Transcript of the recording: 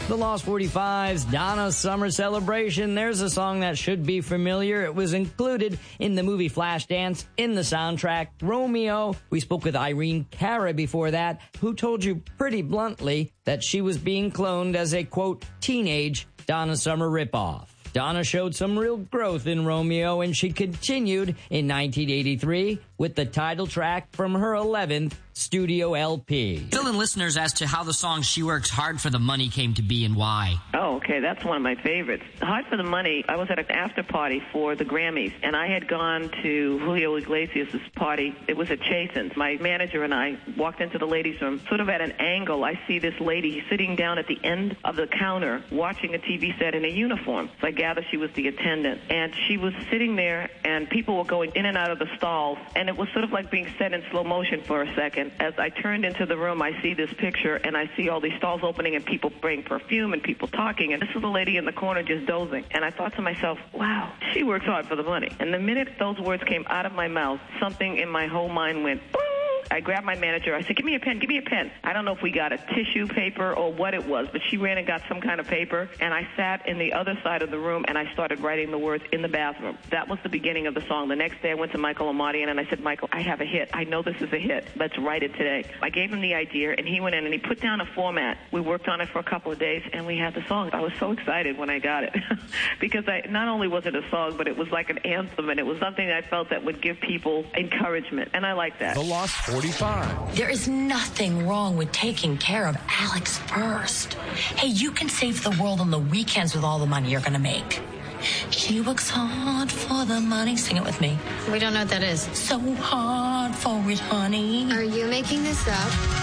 The Lost 45's Donna Summer Celebration. There's a song that should be familiar. It was included in the movie Flashdance, in the soundtrack, Romeo. We spoke with Irene Cara before that, who told you pretty bluntly that she was being cloned as a, quote, teenage Donna Summer ripoff. Donna showed some real growth in Romeo, and she continued in 1983 with the title track from her 11th studio LP. Fill in listeners as to how the song She Works Hard for the Money came to be and why. Oh, okay. That's one of my favorites. Hard for the Money, I was at an after party for the Grammys, and I had gone to Julio Iglesias' party. It was at Chasen's. My manager and I walked into the ladies' room. Sort of at an angle, I see this lady sitting down at the end of the counter watching a TV set in a uniform. So I gather she was the attendant. And she was sitting there, and people were going in and out of the stalls, and it was sort of like being set in slow motion for a second. As I turned into the room, I see this picture, and I see all these stalls opening and people spraying perfume and people talking, and this is a lady in the corner just dozing. And I thought to myself, wow, she works hard for the money. And the minute those words came out of my mouth, something in my whole mind went, boom. I grabbed my manager. I said, give me a pen, give me a pen. I don't know if we got a tissue paper or what it was, but she ran and got some kind of paper, and I sat in the other side of the room, and I started writing the words in the bathroom. That was the beginning of the song. The next day I went to Michael Amardian, and I said, Michael, I have a hit. I know this is a hit. Let's write it today. I gave him the idea, and he went in, and he put down a format. We worked on it for a couple of days, and we had the song. I was so excited when I got it because not only was it a song, but it was like an anthem, and it was something I felt that would give people encouragement, and I like that. The Lost 45. There is nothing wrong with taking care of Alex first. Hey, you can save the world on the weekends with all the money you're going to make. She works hard for the money. Sing it with me. We don't know what that is. So hard for it, honey. Are you making this up?